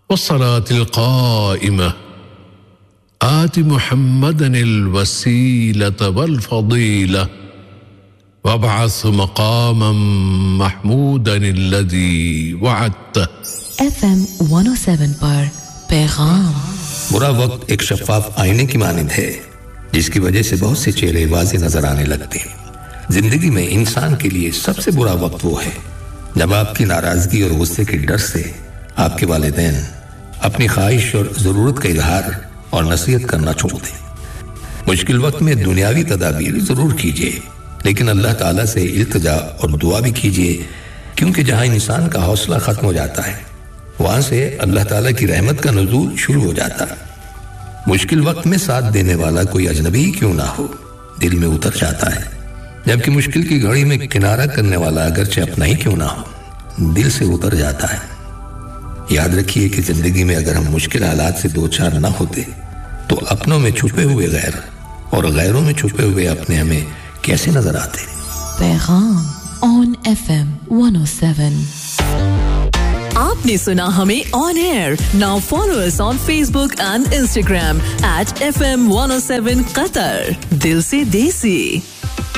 والصلاة القائمة آت محمدا الوسيلة والفضيلة وابعث مقاما محمودا الذي وعدته. FM 107 پر پیغام. برا وقت ایک شفاف آئینے کی مانند ہے جس کی وجہ سے بہت سے چہرے واضح نظر آنے لگتے ہیں. زندگی میں انسان کے لیے سب سے برا وقت وہ ہے جب آپ کی ناراضگی اور غصے کے ڈر سے آپ کے والدین اپنی خواہش اور ضرورت کا اظہار اور نصیحت کرنا چھوڑ دیں. مشکل وقت میں دنیاوی تدابیر ضرور کیجیے لیکن اللہ تعالیٰ سے التجا اور دعا بھی کیجیے کیونکہ جہاں انسان کا حوصلہ ختم ہو جاتا ہے وہاں سے اللہ تعالیٰ کی رحمت کا نزول شروع ہو جاتا ہے. مشکل وقت میں ساتھ دینے والا کوئی اجنبی کیوں نہ ہو دل میں اتر جاتا ہے جبکہ مشکل کی گھڑی میں کنارہ کرنے والا اگرچہ اپنا ہی کیوں نہ ہو دل سے اتر جاتا ہے. یاد رکھیے کہ زندگی میں اگر ہم مشکل حالات سے دوچار نہ ہوتے تو اپنوں میں چھپے ہوئے غیر اور غیروں میں چھپے ہوئے اپنے ہمیں کیسے نظر آتے. پیغام on FM 107. آپ نے سنا ہمیں آن year. Now follow us on Facebook and Instagram at FM 107 Qatar. دل سے دیسی.